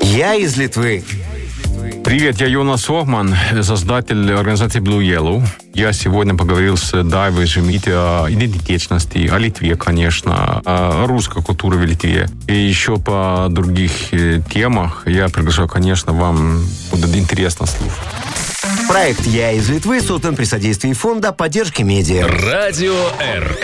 Я из Литвы. Привет, я Йонас Огман, создатель организации Blue Yellow. Я сегодня поговорил с Дайвой Жемите о идентичности, о Литве, конечно, о русской культуре в Литве. И еще по других темах я приглашаю, конечно, вам будет интересно слушать. Проект «Я из Литвы» создан при содействии фонда поддержки медиа. Радио Р.